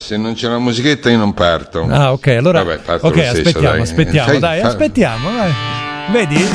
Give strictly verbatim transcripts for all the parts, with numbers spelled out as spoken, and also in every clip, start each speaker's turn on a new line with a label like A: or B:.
A: Se non c'è la musichetta io non parto.
B: Ah, ok, allora
A: Vabbè, parto
B: ok,
A: lo stesso,
B: aspettiamo,
A: dai.
B: aspettiamo,
A: Sai,
B: dai,
A: fa...
B: aspettiamo, dai. Vedi?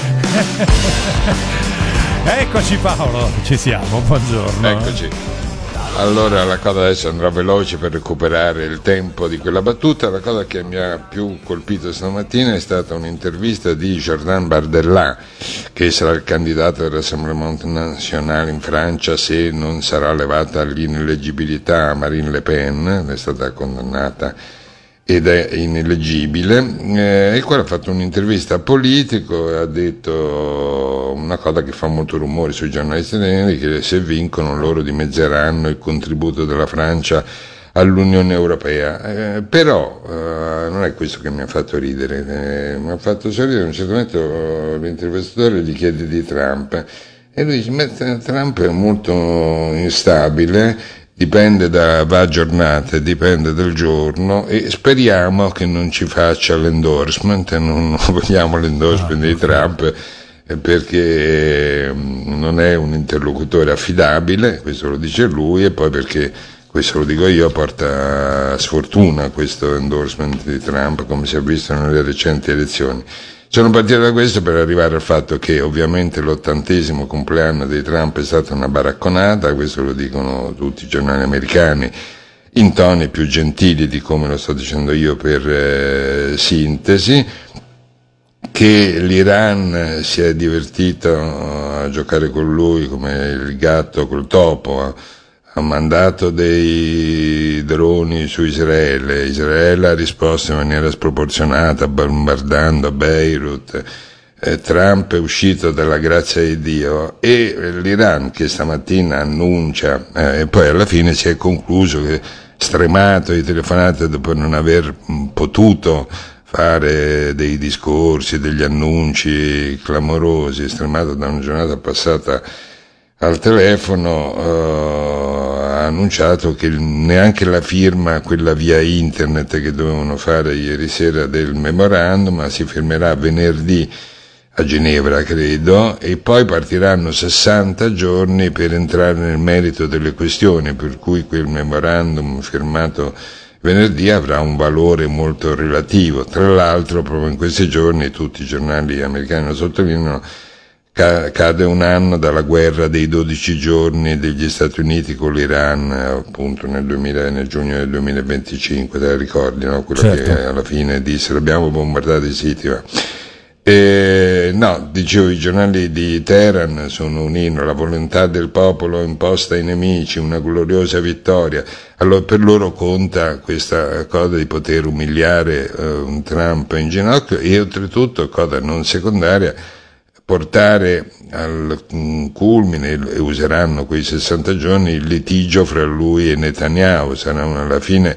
B: Eccoci Paolo, ci siamo, buongiorno.
A: Eccoci. Allora la cosa adesso andrà veloce per recuperare il tempo di quella battuta. La cosa che mi ha più colpito stamattina è stata un'intervista di Jordan Bardella, che sarà il candidato del Rassemblement National in Francia se non sarà levata l'ineleggibilità a Marine Le Pen, è stata condannata ed è ineleggibile, eh, il quale ha fatto un'intervista a Politico e ha detto una cosa che fa molto rumore sui giornalisti italiani, che se vincono loro dimezzeranno il contributo della Francia all'Unione Europea, eh, però eh, non è questo che mi ha fatto ridere, eh, mi ha fatto sorridere. A un certo momento l'intervistatore gli chiede di Trump e lui dice: ma Trump è molto instabile, dipende da, va a giornate, dipende dal giorno e speriamo che non ci faccia l'endorsement, non vogliamo l'endorsement di Trump perché non è un interlocutore affidabile, questo lo dice lui, e poi perché, questo lo dico io, porta sfortuna questo endorsement di Trump, come si è visto nelle recenti elezioni. Sono partito da questo per arrivare al fatto che ovviamente l'ottantesimo compleanno di Trump è stata una baracconata, questo lo dicono tutti i giornali americani, in toni più gentili di come lo sto dicendo io per eh, sintesi, che l'Iran si è divertito a giocare con lui come il gatto col topo, ha mandato dei droni su Israele, Israele ha risposto in maniera sproporzionata bombardando Beirut, eh, Trump è uscito dalla grazia di Dio e l'Iran che stamattina annuncia eh, e poi alla fine si è concluso che, stremato di telefonate dopo non aver potuto fare dei discorsi, degli annunci clamorosi, stremato da una giornata passata al telefono, eh, ha annunciato che neanche la firma, quella via internet che dovevano fare ieri sera del memorandum, si firmerà venerdì a Ginevra, credo, e poi partiranno sessanta giorni per entrare nel merito delle questioni, per cui quel memorandum firmato venerdì avrà un valore molto relativo. Tra l'altro, proprio in questi giorni tutti i giornali americani lo sottolineano, cade un anno dalla guerra dei dodici giorni degli Stati Uniti con l'Iran, appunto nel, duemila, nel giugno del duemilaventicinque, te la ricordi, no? Quello certo. Che alla fine disse: abbiamo bombardato i siti, ma... E, no, dicevo, i giornali di Teheran sono un inno, la volontà del popolo imposta ai nemici, una gloriosa vittoria. Allora per loro conta questa cosa di poter umiliare uh, un Trump in ginocchio e oltretutto, cosa non secondaria, portare al culmine, e useranno quei sessanta giorni, il litigio fra lui e Netanyahu. Sarà una, alla fine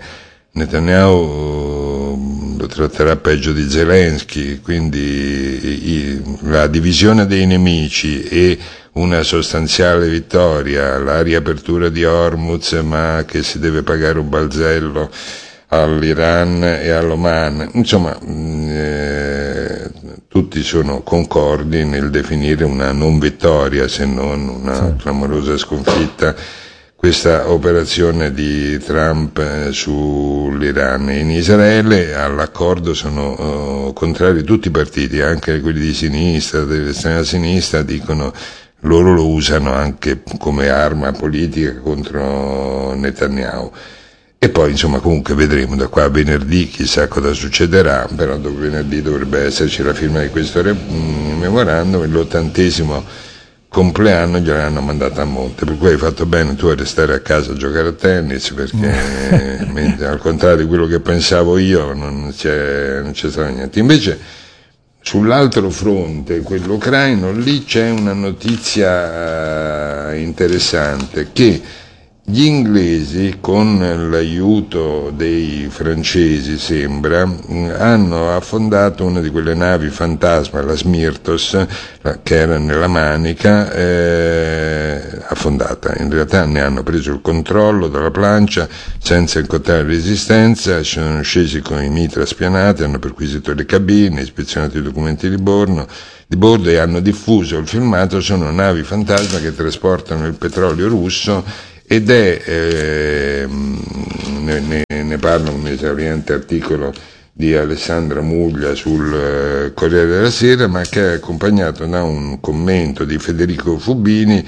A: Netanyahu lo tratterà peggio di Zelensky, quindi i, la divisione dei nemici e una sostanziale vittoria, la riapertura di Hormuz, ma che si deve pagare un balzello all'Iran e all'Oman, insomma eh, tutti sono concordi nel definire una non vittoria, se non una sì. clamorosa sconfitta, questa operazione di Trump eh, sull'Iran. In Israele all'accordo sono eh, contrari tutti i partiti, anche quelli di sinistra, dell'estrema sinistra, dicono loro lo usano anche come arma politica contro Netanyahu. E poi insomma comunque vedremo da qua a venerdì, chissà cosa succederà, però dopo venerdì dovrebbe esserci la firma di questo re- memorandum e l'ottantesimo compleanno gliel'hanno mandata a monte, per cui hai fatto bene tu a restare a casa a giocare a tennis, perché mentre, al contrario di quello che pensavo io non c'è, non c'è stato niente. Invece sull'altro fronte, quello ucraino, lì c'è una notizia interessante, che gli inglesi, con l'aiuto dei francesi, sembra, hanno affondato una di quelle navi fantasma, la Smirtos, che era nella Manica, eh, affondata. In realtà ne hanno preso il controllo dalla plancia senza incontrare resistenza, sono scesi con i mitra spianati, hanno perquisito le cabine, ispezionato i documenti di bordo, di bordo e hanno diffuso il filmato. Sono navi fantasma che trasportano il petrolio russo ed è eh, ne, ne, ne parla un esauriente articolo di Alessandra Muglia sul eh, Corriere della Sera, ma che è accompagnato da un commento di Federico Fubini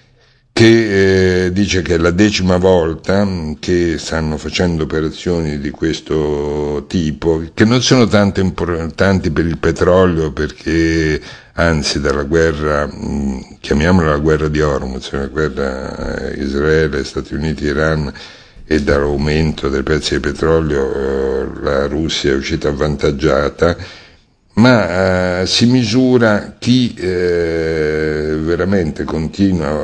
A: che eh, dice che è la decima volta che stanno facendo operazioni di questo tipo, che non sono tanto importanti per il petrolio, perché anzi dalla guerra, mh, chiamiamola la guerra di Hormuz, la guerra eh, Israele, Stati Uniti, Iran, e dall'aumento dei prezzi del petrolio eh, la Russia è uscita avvantaggiata, ma eh, si misura chi eh, veramente continua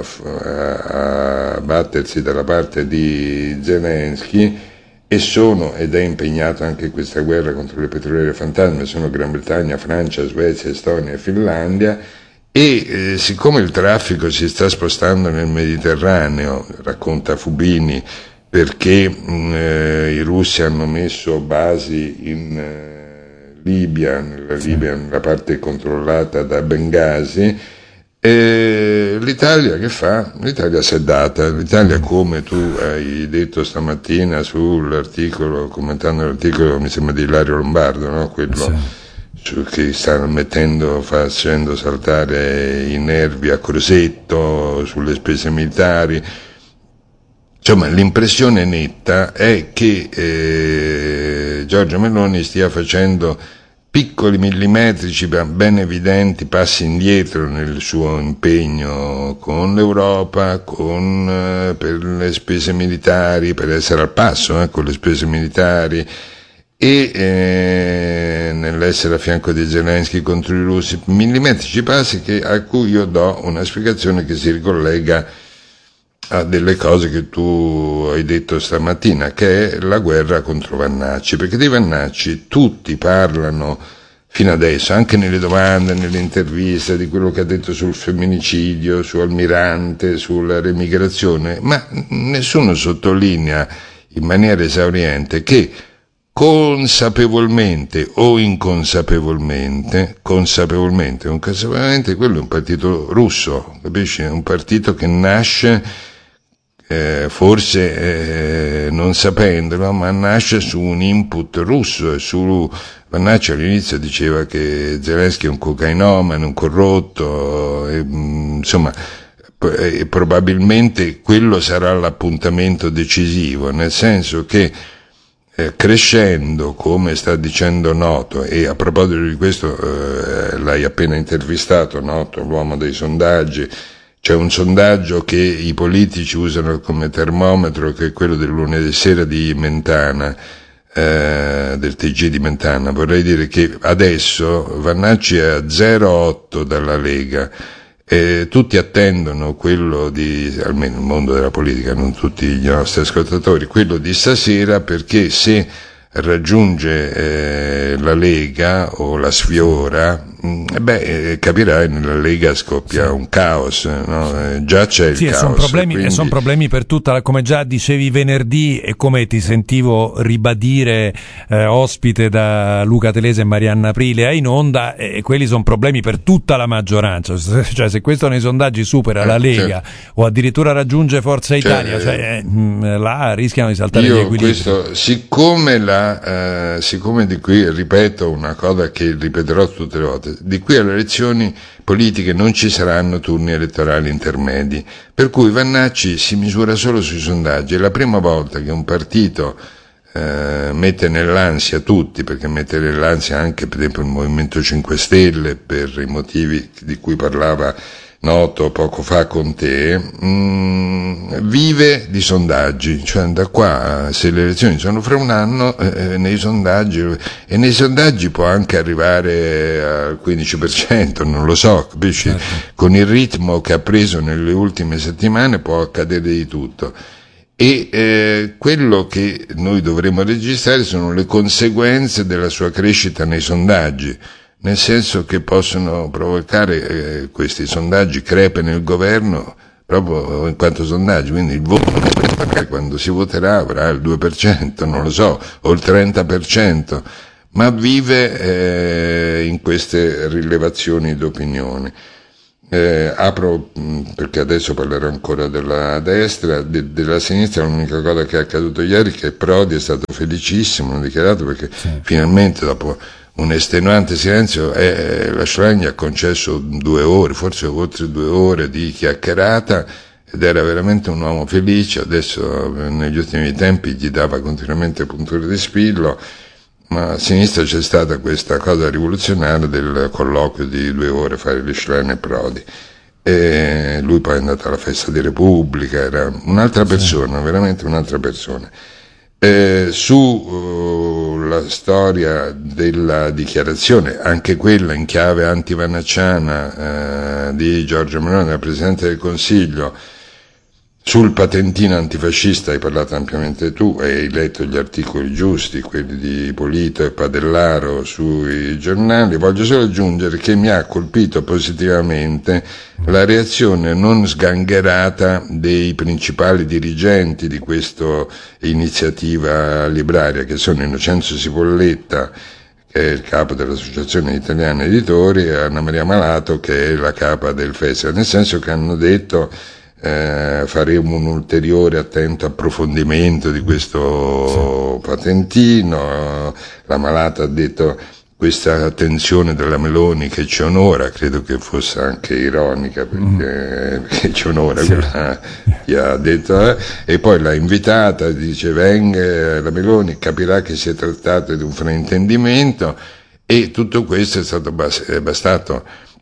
A: a, a battersi dalla parte di Zelensky, e sono, ed è impegnato anche in questa guerra contro le petroliere fantasma, sono Gran Bretagna, Francia, Svezia, Estonia e Finlandia. E eh, siccome il traffico si sta spostando nel Mediterraneo, racconta Fubini, perché mh, eh, i russi hanno messo basi in eh, Libia, nella Libia, nella parte controllata da Bengasi, e l'Italia che fa? L'Italia si è data. L'Italia, come tu hai detto stamattina sull'articolo, commentando l'articolo, mi sembra di Ilario Lombardo, no? Quello sì, su, che stanno mettendo, facendo saltare i nervi a Crosetto sulle spese militari. Insomma, l'impressione netta è che eh, Giorgia Meloni stia facendo piccoli millimetrici, ben evidenti, passi indietro nel suo impegno con l'Europa, con, eh, per le spese militari, per essere al passo eh, con le spese militari, e eh, nell'essere a fianco di Zelensky contro i russi, millimetrici passi che, a cui io do una spiegazione che si ricollega a delle cose che tu hai detto stamattina, che è la guerra contro Vannacci, perché di Vannacci tutti parlano fino adesso, anche nelle domande, nelle interviste, di quello che ha detto sul femminicidio, su Almirante, sulla remigrazione, ma nessuno sottolinea in maniera esauriente che consapevolmente o inconsapevolmente, consapevolmente o inconsapevolmente, quello è un partito russo, capisci? È un partito che nasce Eh, forse eh, non sapendolo, ma nasce su un input russo, e su Vannacci all'inizio diceva che Zelensky è un cocainomane, un corrotto, e, insomma, e probabilmente quello sarà l'appuntamento decisivo, nel senso che eh, crescendo, come sta dicendo Noto, e a proposito di questo eh, l'hai appena intervistato, Noto, l'uomo dei sondaggi. C'è un sondaggio che i politici usano come termometro, che è quello del lunedì sera di Mentana, eh, del T G di Mentana. Vorrei dire che adesso Vannacci è a zero virgola otto dalla Lega, e tutti attendono quello di, almeno il mondo della politica, non tutti i nostri ascoltatori, quello di stasera, perché se raggiunge eh, la Lega o la sfiora, mh, beh, eh, capirai, nella Lega scoppia sì. un caos, no? eh, già c'è il
B: sì,
A: caos.
B: Sono problemi,
A: quindi...
B: sono problemi per tutta, la, come già dicevi venerdì, e come ti sentivo ribadire eh, ospite da Luca Telese e Marianna Aprile in onda, e quelli sono problemi per tutta la maggioranza, cioè se questo nei sondaggi supera eh, la Lega certo. o addirittura raggiunge Forza Italia, cioè, cioè mh, là rischiano di saltare
A: io
B: gli equilibri.
A: Questo, siccome la Uh, siccome di qui, ripeto una cosa che ripeterò tutte le volte, di qui alle elezioni politiche non ci saranno turni elettorali intermedi, per cui Vannacci si misura solo sui sondaggi. È la prima volta che un partito uh, mette nell'ansia tutti, perché mette nell'ansia anche per esempio il Movimento cinque Stelle, per i motivi di cui parlava Noto poco fa con te, mh, vive di sondaggi, cioè da qua, se le elezioni sono fra un anno, eh, nei sondaggi, e nei sondaggi può anche arrivare al quindici per cento, non lo so, capisci? Certo. Con il ritmo che ha preso nelle ultime settimane può accadere di tutto. E eh, quello che noi dovremo registrare sono le conseguenze della sua crescita nei sondaggi, nel senso che possono provocare eh, questi sondaggi crepe nel governo proprio in quanto sondaggi, quindi il voto quando si voterà avrà il due per cento, non lo so, o il trenta per cento, ma vive eh, in queste rilevazioni d'opinione. Eh, apro mh, perché adesso parlerò ancora della destra, de, della sinistra. L'unica cosa che è accaduto ieri è che Prodi è stato felicissimo, ha dichiarato, perché sì. finalmente dopo un estenuante silenzio eh, la Schlein gli ha concesso due ore, forse oltre due ore di chiacchierata, ed era veramente un uomo felice. Adesso negli ultimi tempi gli dava continuamente punture di spillo, ma a sinistra c'è stata questa cosa rivoluzionaria del colloquio di due ore fra Schlein e Prodi, e lui poi è andato alla festa di Repubblica, era un'altra persona, sì. veramente un'altra persona. Eh, su uh, la storia della dichiarazione, anche quella in chiave antivanacciana, eh, di Giorgia Meloni, la Presidente del Consiglio, sul patentino antifascista hai parlato ampiamente tu, e hai letto gli articoli giusti, quelli di Polito e Padellaro sui giornali. Voglio solo aggiungere che mi ha colpito positivamente la reazione non sgangherata dei principali dirigenti di questa iniziativa libraria, che sono Innocenzo Cipolletta, che è il capo dell'Associazione Italiana Editori, e Anna Maria Malato, che è la capa del festival, nel senso che hanno detto Eh, faremo un ulteriore attento approfondimento di questo sì. patentino. La Malata ha detto questa attenzione della Meloni che ci onora, credo che fosse anche ironica, perché, mm. perché ci onora, sì. quella gli ha detto, eh, e poi l'ha invitata, dice venga la Meloni, capirà che si è trattato di un fraintendimento, e tutto questo è stato bas- è bastato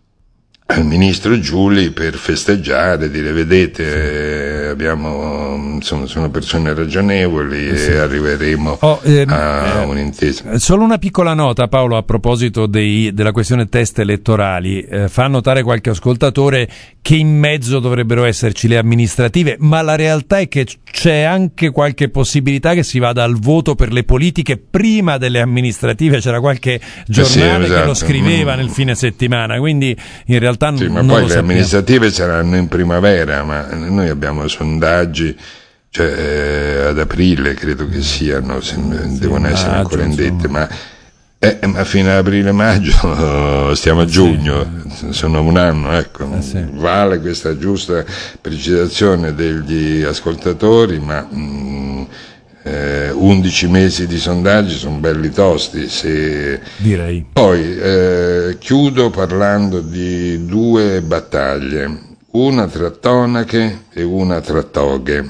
A: al ministro Giuli per festeggiare, dire vedete eh, abbiamo, insomma, sono persone ragionevoli eh sì. e arriveremo oh, ehm, a eh, un'intesa.
B: Solo una piccola nota, Paolo, a proposito dei, della questione test elettorali. Eh, fa notare qualche ascoltatore che in mezzo dovrebbero esserci le amministrative, ma la realtà è che c'è anche qualche possibilità che si vada al voto per le politiche prima delle amministrative. C'era qualche giornale eh sì, esatto. che lo scriveva mm. nel fine settimana, quindi in realtà
A: sì, ma
B: non
A: poi
B: lo
A: le
B: sappiamo.
A: amministrative saranno in primavera, ma noi abbiamo sondaggi, cioè eh, ad aprile credo che siano, se, sì, devono essere maggio, ancora indette, ma, eh, ma fino ad aprile-maggio stiamo a giugno, sì. sono un anno, ecco. Eh, sì. Vale questa giusta precisazione degli ascoltatori, ma mh, Eh, undici mesi di sondaggi sono belli tosti, se...
B: direi.
A: Poi eh, chiudo parlando di due battaglie, una tra tonache e una tra toghe.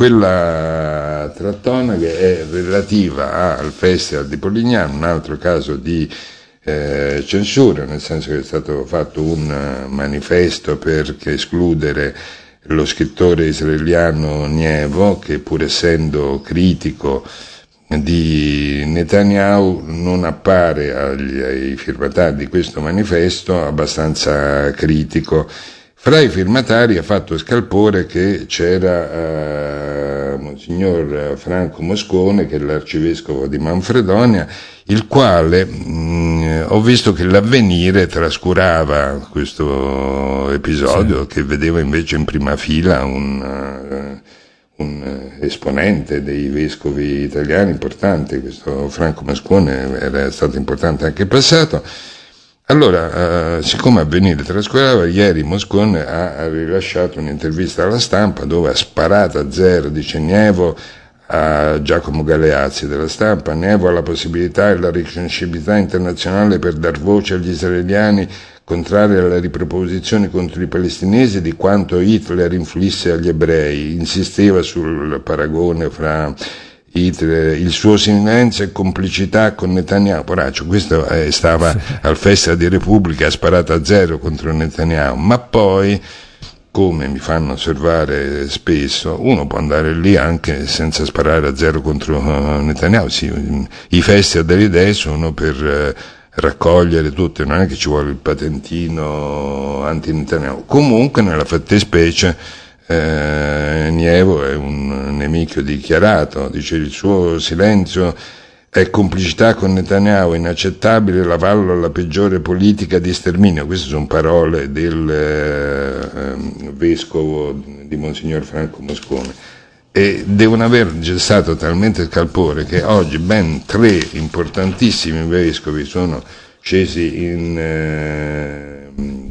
A: Quella tra tonache è relativa al Festival di Polignano, un altro caso di eh, censura, nel senso che è stato fatto un manifesto per escludere lo scrittore israeliano Nievo, che pur essendo critico di Netanyahu non appare agli, ai firmatari di questo manifesto abbastanza critico. Fra i firmatari ha fatto scalpore che c'era uh, Monsignor Franco Moscone, che è l'arcivescovo di Manfredonia, il quale mh, ho visto che l'Avvenire trascurava questo episodio, sì. che vedeva invece in prima fila un, uh, un esponente dei vescovi italiani importante. Questo Franco Moscone era stato importante anche in passato. Allora, uh, siccome Avvenire trascurava, ieri Moscone ha, ha rilasciato un'intervista alla Stampa dove ha sparato a zero, dice Nievo a Giacomo Galeazzi della Stampa, Nievo ha la possibilità e la riconoscibilità internazionale per dar voce agli israeliani contrari alla riproposizione contro i palestinesi di quanto Hitler inflisse agli ebrei, insisteva sul paragone fra Hitler, il suo silenzio e complicità con Netanyahu. Poraccio, questo eh, stava sì. al Festival di Repubblica, ha sparato a zero contro Netanyahu, ma poi, come mi fanno osservare spesso, uno può andare lì anche senza sparare a zero contro uh, Netanyahu. Sì, i Festival delle idee sono per uh, raccogliere tutte, non è che ci vuole il patentino anti-Netanyahu. Comunque, nella fattispecie, Eh, Nievo è un nemico dichiarato, dice il suo silenzio è complicità con Netanyahu, inaccettabile l'avallo alla peggiore politica di sterminio. Queste sono parole del eh, vescovo di Monsignor Franco Moscone, e devono aver gestato talmente scalpore che oggi ben tre importantissimi vescovi sono scesi in eh,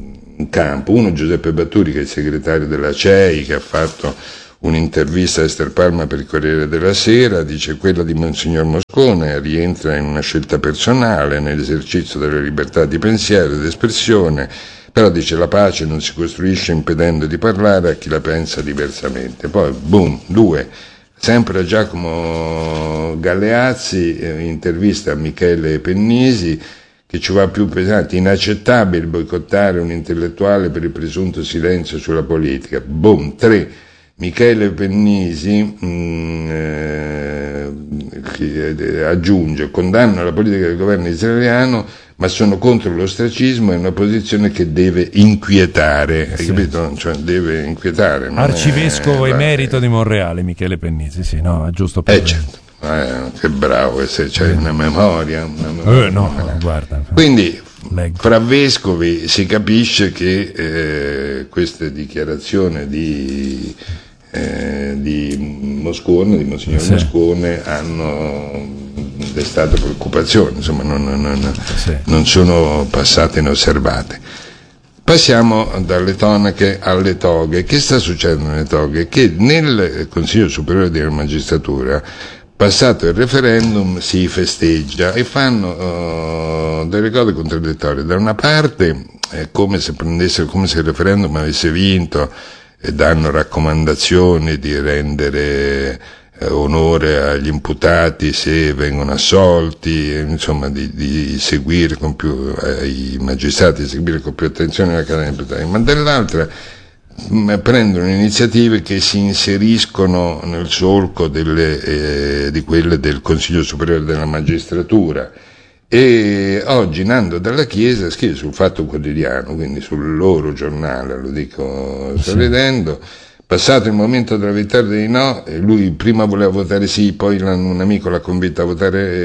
A: in campo. Uno, Giuseppe Batturi, che è il segretario della C E I, che ha fatto un'intervista a Ester Palma per il Corriere della Sera, dice: quella di Monsignor Moscone rientra in una scelta personale nell'esercizio delle libertà di pensiero ed espressione, però dice la pace non si costruisce impedendo di parlare a chi la pensa diversamente. Poi, boom, due, sempre a Giacomo Galeazzi, eh, intervista a Michele Pennisi, che ci va più pesante: inaccettabile boicottare un intellettuale per il presunto silenzio sulla politica. Boom, tre, Michele Pennisi mh, eh, che aggiunge: condanno la politica del governo israeliano, ma sono contro l'ostracismo, è una posizione che deve inquietare, hai sì. capito? Cioè, deve inquietare.
B: Arcivescovo
A: è,
B: emerito di Monreale, Michele Pennisi, sì, no, è giusto per
A: eh, certo. eh, che bravo, se c'hai eh. una memoria, una memoria
B: eh, no, no, guarda.
A: Quindi
B: Leggo.
A: Fra vescovi si capisce che eh, queste dichiarazioni di, eh, di Moscone, di Monsignor sì. Moscone, hanno destato preoccupazione, insomma non, non, non, sì. non sono passate inosservate. Passiamo dalle tonache alle toghe. Che sta succedendo nelle toghe? Che nel Consiglio Superiore della Magistratura, passato il referendum, si festeggia e fanno uh, delle cose contraddittorie. Da una parte è come se prendessero, come se il referendum avesse vinto, e danno raccomandazioni di rendere eh, onore agli imputati se vengono assolti, insomma di, di seguire con più ai magistrati, di seguire con più attenzione la catena dei imputati, ma dall'altra prendono iniziative che si inseriscono nel solco delle, eh, di quelle del Consiglio Superiore della Magistratura. E oggi Nando Dalla Chiesa scrive sul Fatto Quotidiano, quindi sul loro giornale, lo dico sorridendo: passato il momento della vittoria dei no, lui prima voleva votare sì, poi un amico l'ha convinto a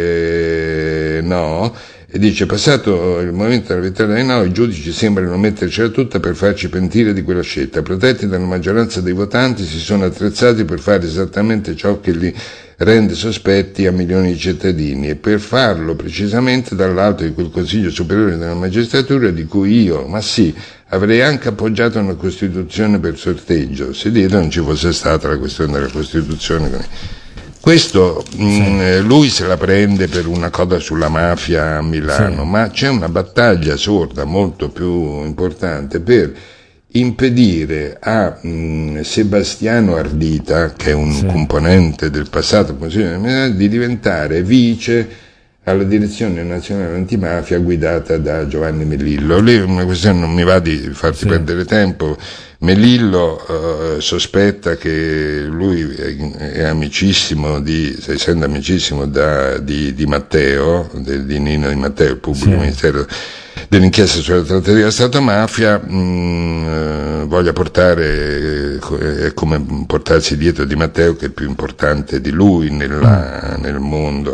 A: votare eh, no, e dice: passato il momento della vittoria dei no, i giudici sembrano mettercela tutta per farci pentire di quella scelta. Protetti dalla maggioranza dei votanti, si sono attrezzati per fare esattamente ciò che li rende sospetti a milioni di cittadini, e per farlo precisamente dall'alto di quel Consiglio Superiore della Magistratura di cui io, ma sì, avrei anche appoggiato una Costituzione per sorteggio, se dietro non ci fosse stata la questione della Costituzione. Questo sì. mh, lui se la prende per una coda sulla mafia a Milano, sì. ma c'è una battaglia sorda molto più importante per impedire a mh, Sebastiano Ardita, che è un sì. componente del passato Consiglio di diventare vice alla direzione nazionale antimafia guidata da Giovanni Melillo. Lì è una questione, non mi va di farti sì. perdere tempo. Melillo eh, sospetta che lui è, è amicissimo di, essendo amicissimo da, di, di Matteo, di, di Nino Di Matteo, il pubblico sì. ministero dell'inchiesta sulla trattativa Stato-mafia, mh, eh, voglia portare, è eh, come portarsi dietro Di Matteo, che è più importante di lui nella, mm. nel mondo.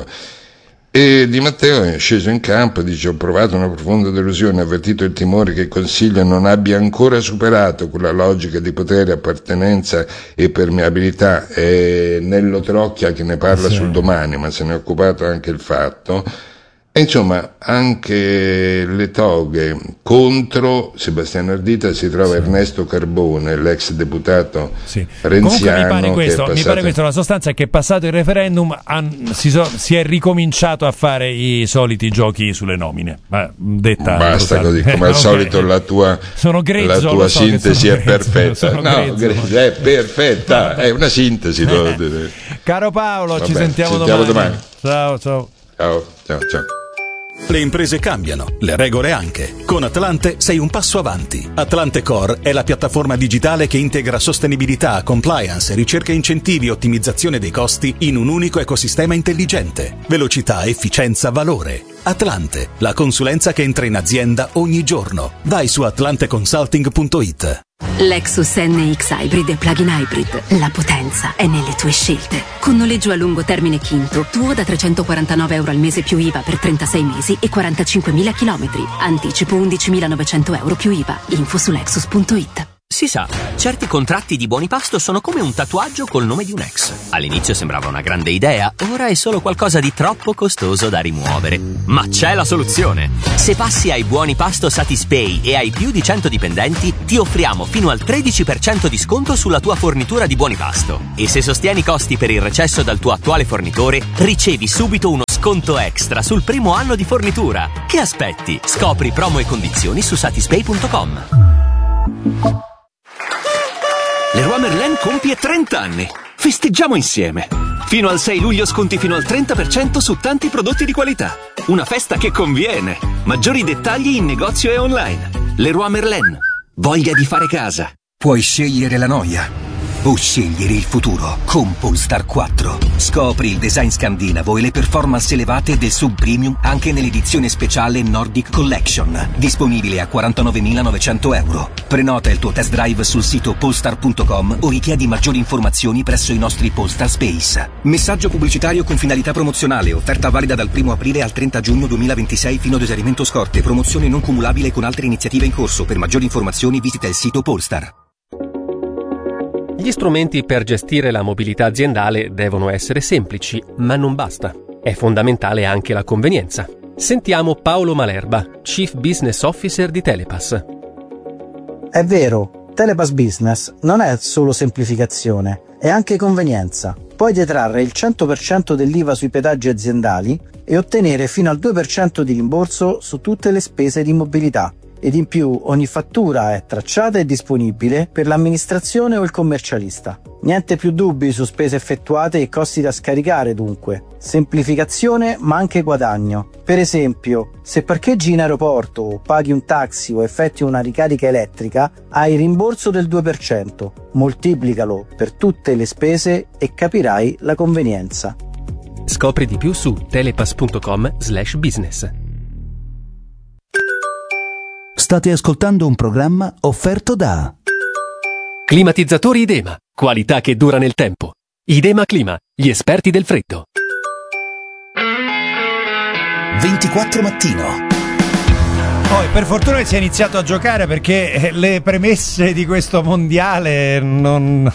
A: E Di Matteo è sceso in campo e dice: ho provato una profonda delusione, avvertito il timore che il Consiglio non abbia ancora superato quella logica di potere, appartenenza e permeabilità. È Nello Trocchia che ne parla sì. sul Domani, ma se ne è occupato anche il Fatto. E insomma, anche le toghe contro Sebastiano Ardita si trova sì. Ernesto Carbone, l'ex deputato sì. renziano.
B: Comunque mi pare questo,
A: passato...
B: mi pare questo, la sostanza è che passato il referendum han, si, so, si è ricominciato a fare i soliti giochi sulle nomine. Ma, detta
A: basta così, come al okay. solito la tua,
B: sono grezzo,
A: la tua
B: so
A: sintesi è
B: grezzo,
A: perfetta. No, grezzo, è perfetta, è una sintesi.
B: Eh. Caro Paolo,
A: Vabbè,
B: ci sentiamo,
A: sentiamo
B: domani.
A: domani.
B: Ciao, ciao.
A: Ciao, ciao, ciao.
C: Le imprese cambiano, le regole anche. Con Atlante sei un passo avanti. Atlante Core è la piattaforma digitale che integra sostenibilità, compliance, ricerca e incentivi e ottimizzazione dei costi in un unico ecosistema intelligente. Velocità, efficienza, valore. Atlante, la consulenza che entra in azienda ogni giorno. Vai su atlante consulting punto it.
D: Lexus N X Hybrid e Plug-in Hybrid. La potenza è nelle tue scelte. Con noleggio a lungo termine Quinto, tuo da trecentoquarantanove euro al mese più I V A per trentasei mesi e quarantacinquemila chilometri. Anticipo undicimilanovecento euro più I V A. Info su lexus punto it.
E: Si sa, certi contratti di buoni pasto sono come un tatuaggio col nome di un ex. All'inizio sembrava una grande idea, ora è solo qualcosa di troppo costoso da rimuovere. Ma c'è la soluzione! Se passi ai buoni pasto Satispay e hai più di cento dipendenti, ti offriamo fino al tredici per cento di sconto sulla tua fornitura di buoni pasto. E se sostieni i costi per il recesso dal tuo attuale fornitore, ricevi subito uno sconto extra sul primo anno di fornitura. Che aspetti? Scopri promo e condizioni su satispay punto com. Leroy Merlin compie trenta anni. Festeggiamo insieme. Fino al sei luglio sconti fino al trenta per cento su tanti prodotti di qualità. Una festa che conviene. Maggiori dettagli in negozio e online. Leroy Merlin. Voglia di fare casa.
F: Puoi scegliere la noia o scegliere il futuro con Polestar quattro. Scopri il design scandinavo e le performance elevate del sub premium anche nell'edizione speciale Nordic Collection, disponibile a quarantanovemilanovecento euro. Prenota il tuo test drive sul sito polestar punto com o richiedi maggiori informazioni presso i nostri Polestar Space. Messaggio pubblicitario con finalità promozionale, offerta valida dal primo aprile al trenta giugno duemilaventisei fino ad esaurimento scorte, promozione non cumulabile con altre iniziative in corso. Per maggiori informazioni visita il sito Polestar.
G: Gli strumenti per gestire la mobilità aziendale devono essere semplici, ma non basta. È fondamentale anche la convenienza. Sentiamo Paolo Malerba, Chief Business Officer di Telepass.
H: È vero, Telepass Business non è solo semplificazione, è anche convenienza. Puoi detrarre il cento per cento dell'I V A sui pedaggi aziendali e ottenere fino al due per cento di rimborso su tutte le spese di mobilità. Ed in più ogni fattura è tracciata e disponibile per l'amministrazione o il commercialista. Niente più dubbi su spese effettuate e costi da scaricare dunque. Semplificazione ma anche guadagno. Per esempio, se parcheggi in aeroporto o paghi un taxi o effettui una ricarica elettrica, hai il rimborso del due per cento. Moltiplicalo per tutte le spese e capirai la convenienza.
G: Scopri di più su telepass punto com slash business.
I: State ascoltando un programma offerto da
G: Climatizzatori Idema, qualità che dura nel tempo. Idema Clima, gli esperti del freddo.
I: ventiquattro Mattino.
B: Poi per fortuna che si è iniziato a giocare, perché le premesse di questo mondiale non,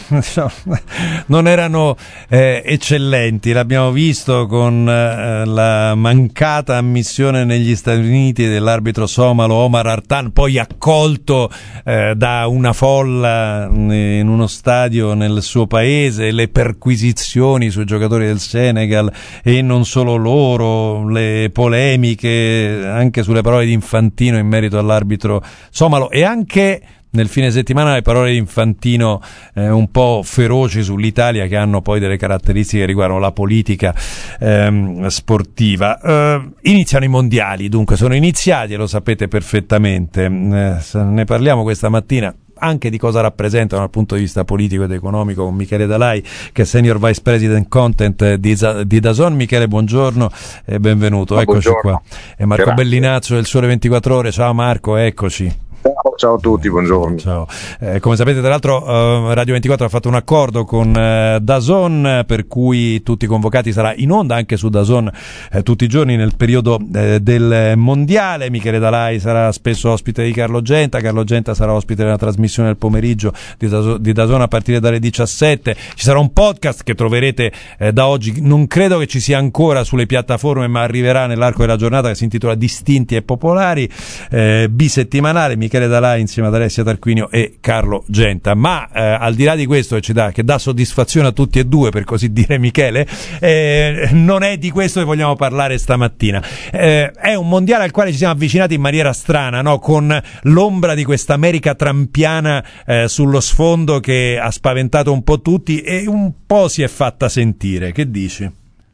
B: non erano eh, eccellenti. L'abbiamo visto con eh, la mancata ammissione negli Stati Uniti dell'arbitro somalo Omar Artan, poi accolto eh, da una folla in uno stadio nel suo paese, le perquisizioni sui giocatori del Senegal e non solo loro, le polemiche anche sulle parole di Infantino in merito all'arbitro somalo e anche nel fine settimana le parole di Infantino eh, un po' feroci sull'Italia, che hanno poi delle caratteristiche che riguardano la politica ehm, sportiva. Eh, iniziano i mondiali, dunque sono iniziati e lo sapete perfettamente. Eh, ne parliamo questa mattina anche di cosa rappresentano dal punto di vista politico ed economico con Michele Dalai, che è Senior Vice President Content di, di DAZN. Michele, buongiorno e benvenuto.
J: Oh,
B: eccoci
J: buongiorno.
B: qua. E Marco
J: Grazie.
B: Bellinazzo del Sole ventiquattro Ore. Ciao Marco, eccoci.
J: Ciao, ciao a tutti, buongiorno.
B: Ciao. Eh, come sapete, tra l'altro, eh, Radio ventiquattro ha fatto un accordo con eh, DAZN, per cui tutti i convocati sarà in onda anche su DAZN eh, tutti i giorni nel periodo eh, del mondiale. Michele Dalai sarà spesso ospite di Carlo Genta, Carlo Genta sarà ospite della trasmissione del pomeriggio di DAZN, di DAZN a partire dalle diciassette. Ci sarà un podcast che troverete eh, da oggi, non credo che ci sia ancora sulle piattaforme, ma arriverà nell'arco della giornata, che si intitola Distinti e Popolari, eh, bisettimanale. Michele Dalai insieme ad Alessia Tarquinio e Carlo Genta. Ma eh, al di là di questo che ci dà, che dà soddisfazione a tutti e due, per così dire, Michele, eh, non è di questo che vogliamo parlare stamattina. Eh, è un mondiale al quale ci siamo avvicinati in maniera strana, no? Con l'ombra di questa America trampiana eh, sullo sfondo, che ha spaventato un po' tutti e un po' si è fatta sentire. Che dici?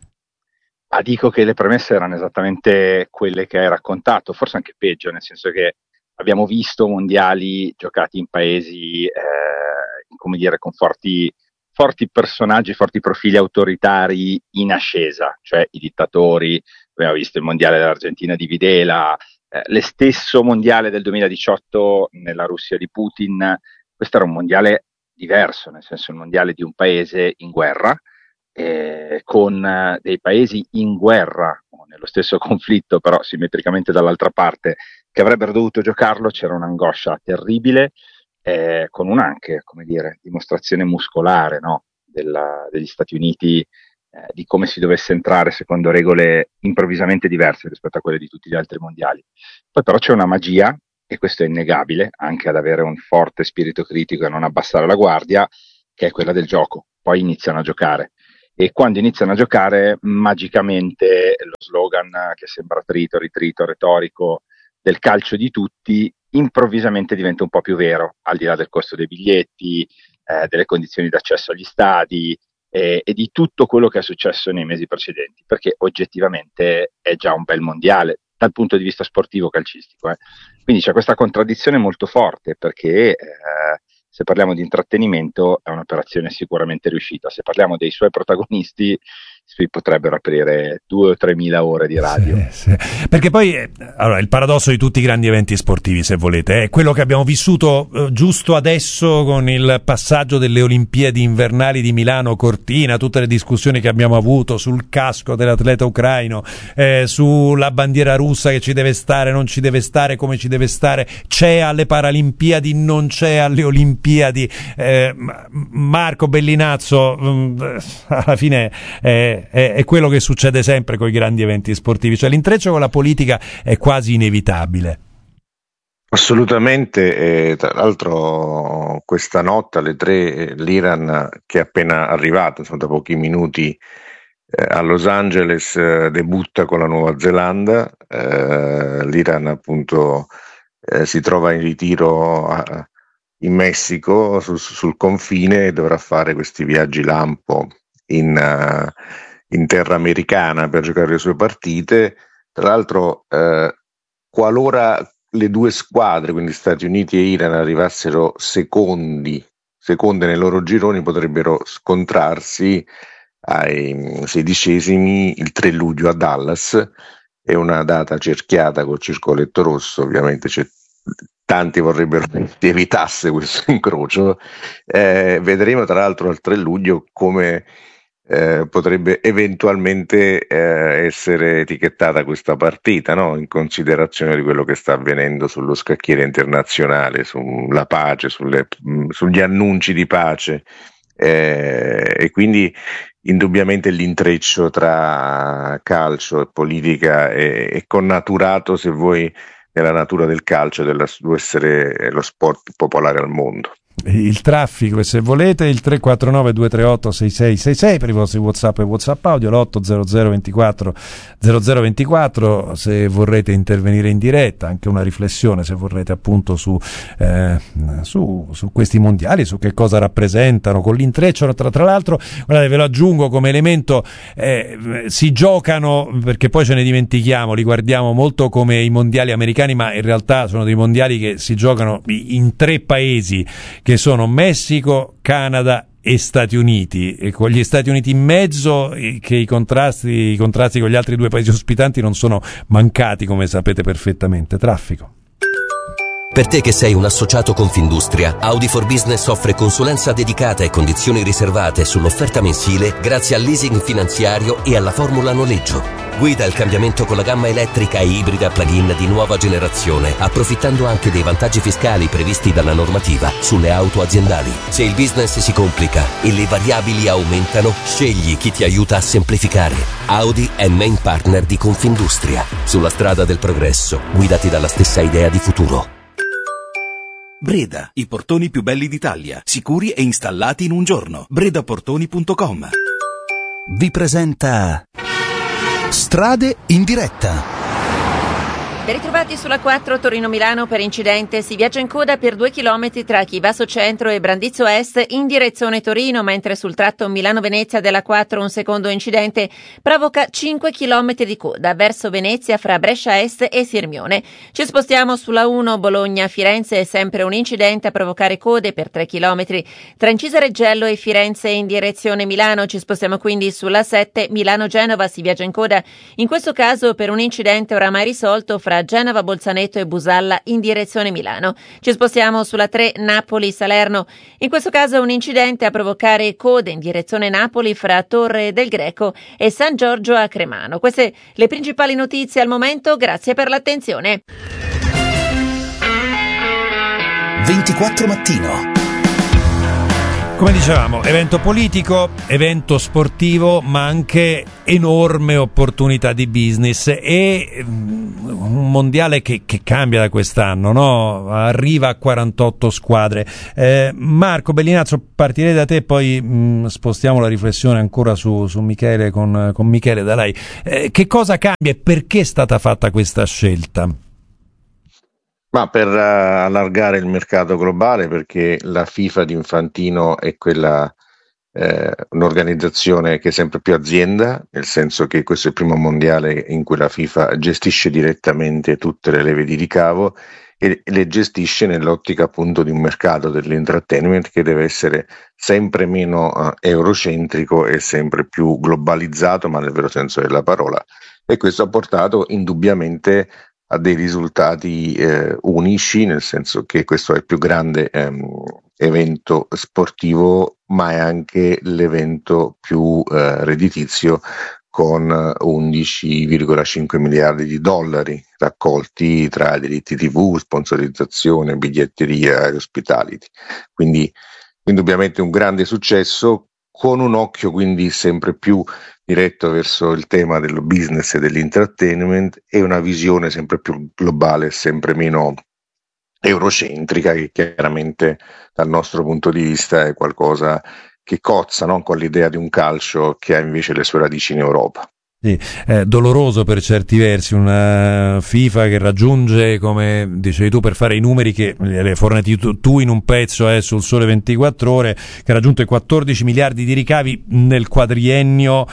K: Ah, dico che le premesse erano esattamente quelle che hai raccontato, forse anche peggio, nel senso che abbiamo visto mondiali giocati in paesi, eh, come dire, con forti, forti personaggi, forti profili autoritari in ascesa, cioè i dittatori. Abbiamo visto il mondiale dell'Argentina di Videla, eh, lo stesso mondiale del duemiladiciotto nella Russia di Putin. Questo era un mondiale diverso, nel senso il mondiale di un paese in guerra, eh, con eh, dei paesi in guerra, o nello stesso conflitto, però simmetricamente dall'altra parte, che avrebbero dovuto giocarlo. C'era un'angoscia terribile, eh, con una anche, come dire, dimostrazione muscolare, no? Della, degli Stati Uniti, eh, di come si dovesse entrare secondo regole improvvisamente diverse rispetto a quelle di tutti gli altri mondiali. Poi però c'è una magia, e questo è innegabile, anche ad avere un forte spirito critico e non abbassare la guardia, che è quella del gioco. Poi iniziano a giocare. E quando iniziano a giocare, magicamente lo slogan che sembra trito, ritrito, retorico del calcio di tutti, improvvisamente diventa un po' più vero, al di là del costo dei biglietti, eh, delle condizioni d'accesso agli stadi eh, e di tutto quello che è successo nei mesi precedenti, perché oggettivamente è già un bel mondiale, dal punto di vista sportivo calcistico. Eh. Quindi c'è questa contraddizione molto forte, perché eh, se parliamo di intrattenimento è un'operazione sicuramente riuscita, se parliamo dei suoi protagonisti si potrebbero aprire due o tremila ore di radio.
B: Sì, sì. Perché poi eh, allora, il paradosso di tutti i grandi eventi sportivi, se volete, è quello che abbiamo vissuto eh, giusto adesso con il passaggio delle Olimpiadi invernali di Milano Cortina, tutte le discussioni che abbiamo avuto sul casco dell'atleta ucraino, eh, sulla bandiera russa che ci deve stare, non ci deve stare, come ci deve stare, c'è alle Paralimpiadi, non c'è alle Olimpiadi. eh, Marco Bellinazzo mh, alla fine eh, È, è quello che succede sempre con i grandi eventi sportivi, cioè l'intreccio con la politica è quasi inevitabile.
L: Assolutamente, e tra l'altro questa notte alle tre l'Iran, che è appena arrivato, insomma, da pochi minuti eh, a Los Angeles, eh, debutta con la Nuova Zelanda. eh, l'Iran appunto eh, si trova in ritiro a, in Messico su, sul confine, e dovrà fare questi viaggi lampo in, uh, in terra americana per giocare le sue partite. Tra l'altro eh, qualora le due squadre, quindi Stati Uniti e Iran, arrivassero secondi seconde nei loro gironi, potrebbero scontrarsi ai sedicesimi il tre luglio a Dallas. È una data cerchiata col circoletto rosso, ovviamente c'è tanti vorrebbero che evitasse questo incrocio. Eh, vedremo tra l'altro al tre luglio come Eh, potrebbe eventualmente eh, essere etichettata questa partita, no? In considerazione di quello che sta avvenendo sullo scacchiere internazionale, sulla pace, sulle, mh, sugli annunci di pace, eh, e quindi indubbiamente l'intreccio tra calcio e politica è, è connaturato, se vuoi, nella natura del calcio, del suo essere lo sport più popolare al mondo.
B: Il traffico, e se volete il tre quattro nove due tre otto sei sei sei sei per i vostri WhatsApp e WhatsApp audio, l'otto zero zero ventiquattro zero zero ventiquattro se vorrete intervenire in diretta, anche una riflessione se vorrete appunto su, eh, su, su questi mondiali, su che cosa rappresentano, con l'intreccio tra, tra l'altro, guardate, ve lo aggiungo come elemento, eh, si giocano, perché poi ce ne dimentichiamo, li guardiamo molto come i mondiali americani, ma in realtà sono dei mondiali che si giocano in tre paesi, che sono Messico, Canada e Stati Uniti, e con gli Stati Uniti in mezzo, che i contrasti, i contrasti con gli altri due paesi ospitanti non sono mancati, come sapete perfettamente. Traffico.
M: Per te che sei un associato Confindustria, Audi for Business offre consulenza dedicata e condizioni riservate sull'offerta mensile grazie al leasing finanziario e alla formula noleggio. Guida il cambiamento con la gamma elettrica e ibrida plug-in di nuova generazione, approfittando anche dei vantaggi fiscali previsti dalla normativa sulle auto aziendali. Se il business si complica e le variabili aumentano, scegli chi ti aiuta a semplificare. Audi è main partner di Confindustria. Sulla strada del progresso, guidati dalla stessa idea di futuro.
C: Breda, i portoni più belli d'Italia, sicuri e installati in un giorno. bredaportoni punto com.
I: Vi presenta Strade in diretta.
N: Ben ritrovati sulla quattro Torino-Milano per incidente. Si viaggia in coda per due chilometri tra Chivasso Centro e Brandizzo Est in direzione Torino, mentre sul tratto Milano-Venezia della quattro un secondo incidente provoca cinque chilometri di coda verso Venezia fra Brescia Est e Sirmione. Ci spostiamo sulla uno Bologna-Firenze, sempre un incidente a provocare code per tre chilometri tra Incisa Reggello e Firenze in direzione Milano. Ci spostiamo quindi sulla sette Milano-Genova, si viaggia in coda, in questo caso per un incidente oramai risolto fra Genova, Bolzaneto e Busalla in direzione Milano. Ci spostiamo sulla tre Napoli-Salerno. In questo caso un incidente a provocare code in direzione Napoli fra Torre del Greco e San Giorgio a Cremano. Queste le principali notizie al momento, grazie per l'attenzione.
I: ventiquattro Mattino.
B: Come dicevamo, evento politico, evento sportivo, ma anche enorme opportunità di business e un mondiale che, che cambia da quest'anno, no? Arriva a quarantotto squadre. Eh, Marco Bellinazzo, partirei da te, poi mh, spostiamo la riflessione ancora su, su Michele con, con Michele Dalai. Eh, che cosa cambia e perché è stata fatta questa scelta?
L: Ma per uh, allargare il mercato globale, perché la FIFA di Infantino è quella eh, un'organizzazione che è sempre più azienda, nel senso che questo è il primo mondiale in cui la FIFA gestisce direttamente tutte le leve di ricavo e le gestisce nell'ottica appunto di un mercato dell'entertainment che deve essere sempre meno uh, eurocentrico e sempre più globalizzato, ma nel vero senso della parola, e questo ha portato indubbiamente a dei risultati eh, unici, nel senso che questo è il più grande ehm, evento sportivo, ma è anche l'evento più eh, redditizio, con undici virgola cinque miliardi di dollari raccolti tra diritti tivù, sponsorizzazione, biglietteria e hospitality. Quindi indubbiamente un grande successo, con un occhio quindi sempre più diretto verso il tema dello business e dell'entertainment e una visione sempre più globale, sempre meno eurocentrica, che chiaramente dal nostro punto di vista è qualcosa che cozza, no? Con l'idea di un calcio che ha invece le sue radici in Europa.
B: Sì, è doloroso per certi versi, una FIFA che raggiunge, come dicevi tu, per fare i numeri che le hai forniti tu, tu in un pezzo eh, sul Sole ventiquattro Ore, che ha raggiunto i quattordici miliardi di ricavi nel quadriennio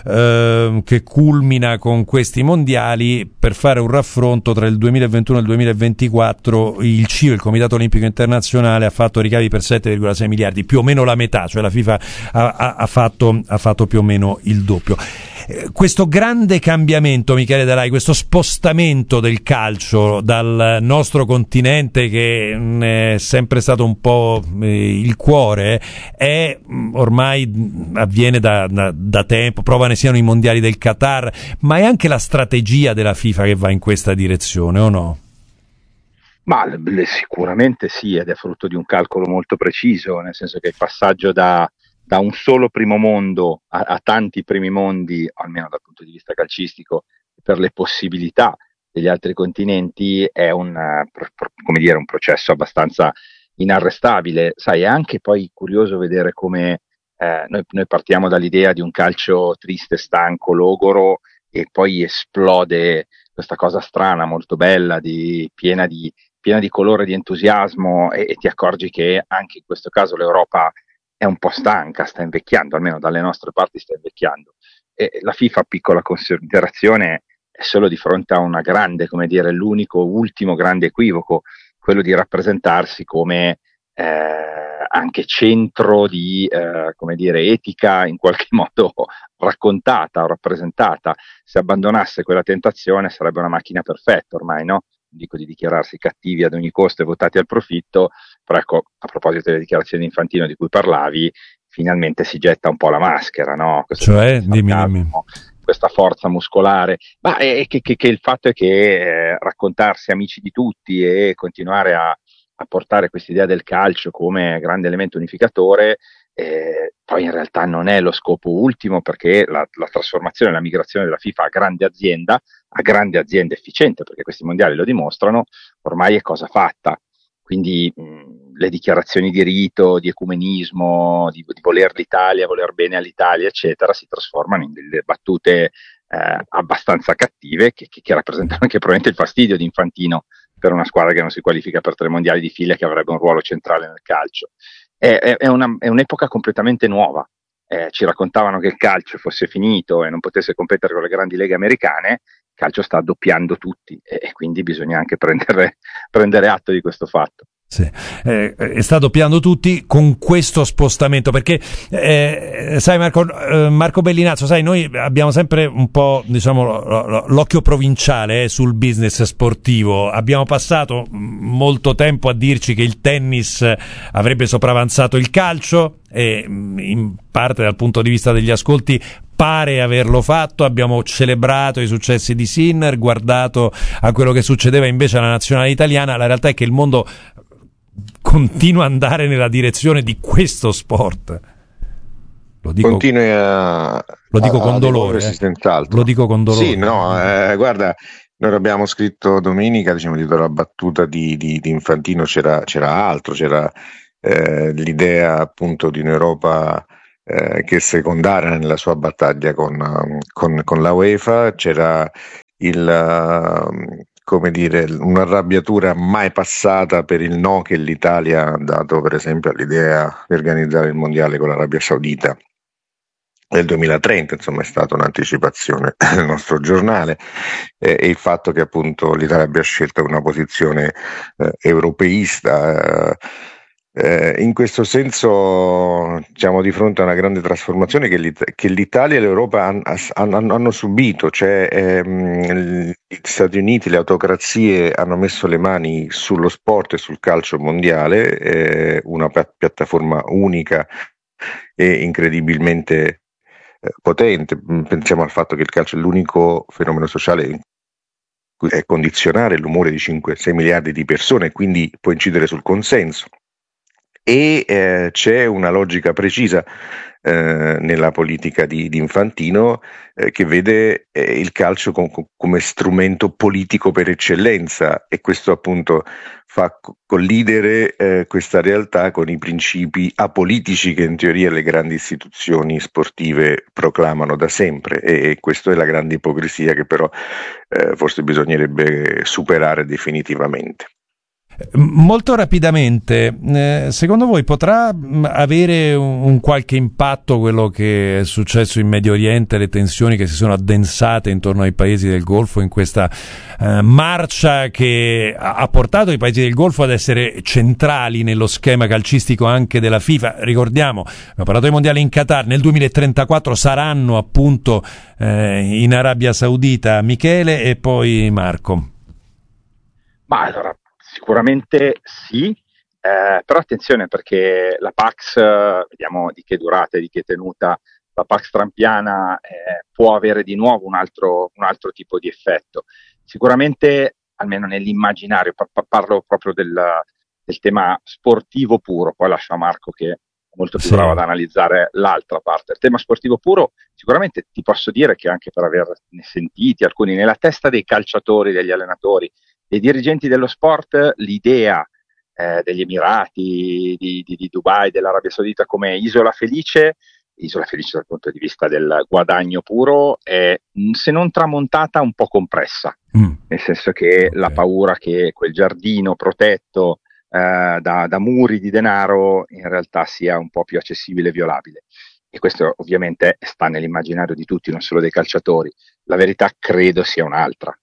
B: eh, che culmina con questi mondiali. Per fare un raffronto, tra il duemilaventuno e il duemilaventiquattro il C I O, il Comitato Olimpico Internazionale, ha fatto ricavi per sette virgola sei miliardi, più o meno la metà, cioè la FIFA ha, ha, ha, fatto, ha fatto più o meno il doppio. Questo grande cambiamento, Michele Dalai, questo spostamento del calcio dal nostro continente, che è sempre stato un po' il cuore, è ormai avviene da, da, da tempo, prova ne siano i mondiali del Qatar, ma è anche la strategia della FIFA che va in questa direzione, o no?
K: Ma sicuramente sì, ed è frutto di un calcolo molto preciso, nel senso che il passaggio da da un solo primo mondo a, a tanti primi mondi, almeno dal punto di vista calcistico, per le possibilità degli altri continenti, è un, come dire, un processo abbastanza inarrestabile. Sai, è anche poi curioso vedere come eh, noi, noi partiamo dall'idea di un calcio triste, stanco, logoro, e poi esplode questa cosa strana, molto bella, di, piena, di, piena di colore, di entusiasmo, e, e ti accorgi che anche in questo caso l'Europa è un po' stanca, sta invecchiando, almeno dalle nostre parti sta invecchiando. E la FIFA, piccola considerazione, è solo di fronte a una grande, come dire, l'unico, ultimo grande equivoco, quello di rappresentarsi come eh, anche centro di, eh, come dire, etica in qualche modo raccontata o rappresentata. Se abbandonasse quella tentazione sarebbe una macchina perfetta ormai, no? Dico di dichiararsi cattivi ad ogni costo e votati al profitto, però ecco, a proposito delle dichiarazioni di Infantino di cui parlavi, finalmente si getta un po' la maschera, no? Questo
B: cioè, dimmi, dimmi.
K: Questa forza muscolare, ma è che, che, che il fatto è che eh, raccontarsi amici di tutti e continuare a, a portare quest'idea del calcio come grande elemento unificatore, eh, poi in realtà non è lo scopo ultimo, perché la, la trasformazione, la migrazione della FIFA a grande azienda, a grande azienda efficiente, perché questi mondiali lo dimostrano, ormai è cosa fatta. Quindi mh, le dichiarazioni di rito, di ecumenismo, di, di voler l'Italia, voler bene all'Italia, eccetera, si trasformano in delle battute eh, abbastanza cattive che, che, che rappresentano anche probabilmente il fastidio di Infantino per una squadra che non si qualifica per tre mondiali di fila, che avrebbe un ruolo centrale nel calcio. È, è, è, una, è un'epoca completamente nuova. Eh, ci raccontavano che il calcio fosse finito e non potesse competere con le grandi leghe americane. Il calcio sta addoppiando tutti e, e quindi bisogna anche prendere, prendere atto di questo fatto.
B: Sì, eh, sta doppiando tutti con questo spostamento, perché eh, sai Marco, eh, Marco Bellinazzo, sai, noi abbiamo sempre un po', diciamo, l'occhio provinciale eh, sul business sportivo. Abbiamo passato molto tempo a dirci che il tennis avrebbe sopravanzato il calcio, e in parte dal punto di vista degli ascolti pare averlo fatto. Abbiamo celebrato i successi di Sinner, guardato a quello che succedeva invece alla nazionale italiana. La realtà è che il mondo continua ad andare nella direzione di questo sport. Lo dico,
L: Continui a,
B: lo dico
L: a,
B: con
L: a
B: dolore. Eh.
L: Senz'altro.
B: Lo dico con dolore.
L: Sì, no, eh, guarda, noi abbiamo scritto domenica, diciamo, dietro la battuta di, di, di Infantino c'era, c'era altro, c'era eh, l'idea appunto di un'Europa eh, che è secondaria nella sua battaglia con, con, con la UEFA, c'era il... Uh, come dire, un'arrabbiatura mai passata per il no che l'Italia ha dato per esempio all'idea di organizzare il mondiale con l'Arabia Saudita nel duemilatrenta, insomma è stata un'anticipazione del nostro giornale, eh, e il fatto che appunto l'Italia abbia scelto una posizione eh, europeista. Eh, Eh, in questo senso siamo di fronte a una grande trasformazione che, l'It- che l'Italia e l'Europa han, han, hanno subito, cioè ehm, gli Stati Uniti, le autocrazie hanno messo le mani sullo sport e sul calcio mondiale, eh, una pi- piattaforma unica e incredibilmente eh, potente. Pensiamo al fatto che il calcio è l'unico fenomeno sociale in cui è condizionare l'umore di cinque sei miliardi di persone e quindi può incidere sul consenso. E eh, c'è una logica precisa eh, nella politica di, di Infantino eh, che vede eh, il calcio com- come strumento politico per eccellenza, e questo appunto fa co- collidere eh, questa realtà con i principi apolitici che in teoria le grandi istituzioni sportive proclamano da sempre, e, e questa è la grande ipocrisia che però eh, forse bisognerebbe superare definitivamente.
B: Molto rapidamente, eh, secondo voi potrà mh, avere un, un qualche impatto quello che è successo in Medio Oriente, le tensioni che si sono addensate intorno ai paesi del Golfo in questa eh, marcia che ha, ha portato i paesi del Golfo ad essere centrali nello schema calcistico anche della FIFA? Ricordiamo, abbiamo parlato dei mondiali in Qatar, nel duemilatrentaquattro saranno appunto eh, in Arabia Saudita. Michele e poi Marco.
K: Ma allora, sicuramente sì, eh, però attenzione perché la Pax, eh, vediamo di che durata e di che tenuta, la Pax trampiana eh, può avere di nuovo un altro, un altro tipo di effetto. Sicuramente, almeno nell'immaginario, pa- parlo proprio del, del tema sportivo puro, poi lascio a Marco che è molto più
B: sì.
K: bravo ad analizzare l'altra parte. Il tema sportivo puro, sicuramente ti posso dire che anche per averne sentiti alcuni nella testa dei calciatori, degli allenatori, dei dirigenti dello sport, l'idea eh, degli Emirati, di, di, di Dubai, dell'Arabia Saudita come isola felice, isola felice dal punto di vista del guadagno puro, è se non tramontata un po' compressa, mm. nel senso che okay. la paura che quel giardino protetto eh, da, da muri di denaro in realtà sia un po' più accessibile e violabile. E questo ovviamente sta nell'immaginario di tutti, non solo dei calciatori. La verità credo sia un'altra.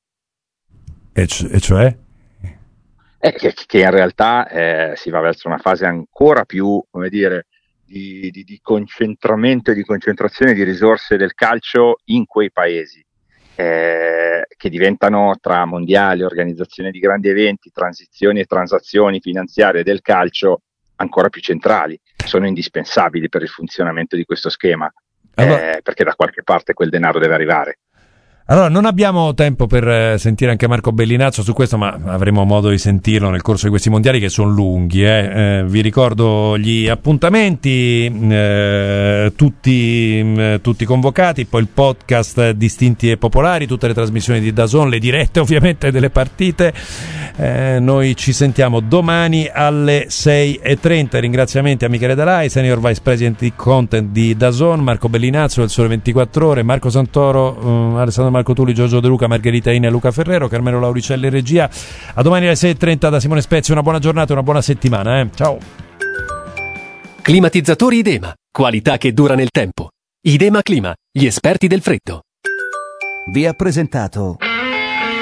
B: E, c- e cioè?
K: È che, che in realtà eh, si va verso una fase ancora più, come dire, di, di, di concentramento e di concentrazione di risorse del calcio in quei paesi, eh, che diventano tra mondiali, organizzazione di grandi eventi, transizioni e transazioni finanziarie del calcio ancora più centrali, sono indispensabili per il funzionamento di questo schema, allora, eh, perché da qualche parte quel denaro deve arrivare.
B: Allora, non abbiamo tempo per sentire anche Marco Bellinazzo su questo, ma avremo modo di sentirlo nel corso di questi mondiali che sono lunghi. Eh. Eh, vi ricordo gli appuntamenti, eh, tutti, eh, tutti convocati, poi il podcast Distinti e Popolari, tutte le trasmissioni di D A Z N, le dirette ovviamente delle partite. Eh, noi ci sentiamo domani alle sei e trenta. Ringraziamenti a Michele Dalai, Senior Vice President di Content di D A Z N, Marco Bellinazzo del Sole ventiquattro Ore, Marco Santoro, eh, Alessandro Marco Tulli, Giorgio De Luca, Margherita Ina e Luca Ferrero, Carmelo Lauricelli in regia. A domani alle sei e trenta da Simone Spezia. Una buona giornata e una buona settimana. Eh. Ciao.
G: Climatizzatori Idema. Qualità che dura nel tempo. Idema Clima, gli esperti del freddo.
I: Vi ha presentato